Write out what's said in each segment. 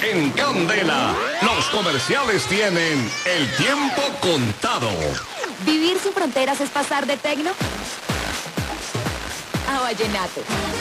en Candela. Los comerciales tienen el tiempo contado. ¿Vivir sin fronteras es pasar de tecno a vallenato?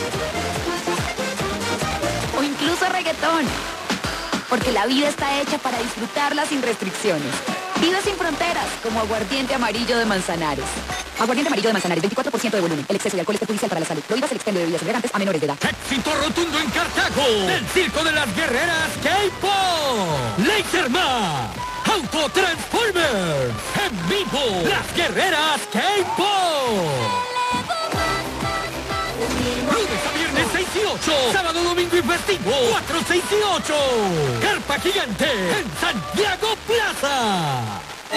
O incluso reggaetón. Porque la vida está hecha para disfrutarla sin restricciones. Vive sin fronteras, como aguardiente amarillo de Manzanares. Aguardiente amarillo de Manzanares, 24% de volumen. El exceso de alcohol es perjudicial para la salud. Prohíbas el expendio de bebidas embriagantes a menores de edad. ¡Éxito rotundo en Cartago! ¡El circo de las guerreras K-Pop! ¡Laserman! ¡Autotransformers! ¡En vivo! ¡Las guerreras K-Pop! Lunes a viernes 6 y 8. Sábado, domingo y festivo 4, 6 y 8. Carpa Gigante en Santiago Plaza.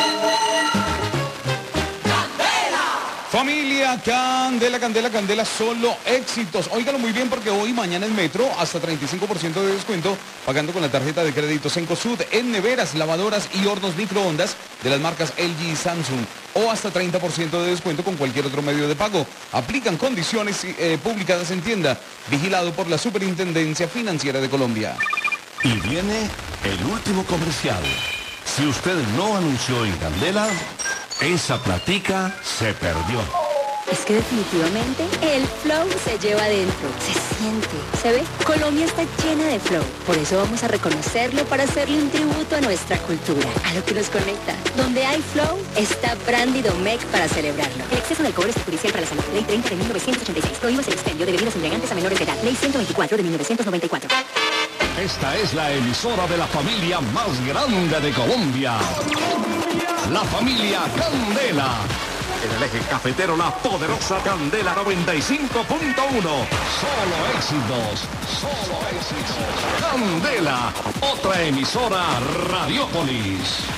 Familia, Candela, Candela, Candela, solo éxitos. Óigalo muy bien porque hoy, mañana en Metro, hasta 35% de descuento, pagando con la tarjeta de crédito Cencosud en neveras, lavadoras y hornos microondas de las marcas LG y Samsung. O hasta 30% de descuento con cualquier otro medio de pago. Aplican condiciones publicadas en tienda. Vigilado por la Superintendencia Financiera de Colombia. Y viene el último comercial. Si usted no anunció en Candela, esa platica se perdió. Es que definitivamente el flow se lleva adentro, se siente, ¿se ve? Colombia está llena de flow, por eso vamos a reconocerlo para hacerle un tributo a nuestra cultura, a lo que nos conecta. Donde hay flow, está Brandy Domecq para celebrarlo. El exceso de alcohol es perjudicial para la salud. Ley 30 de 1986. Prohíbas el expendio de bebidas embriagantes a menores de edad. Ley 124 de 1994. Esta es la emisora de la familia más grande de Colombia. La familia Candela. En el eje cafetero, la poderosa Candela 95.1. Solo éxitos, solo éxitos. Candela, otra emisora Radiopolis.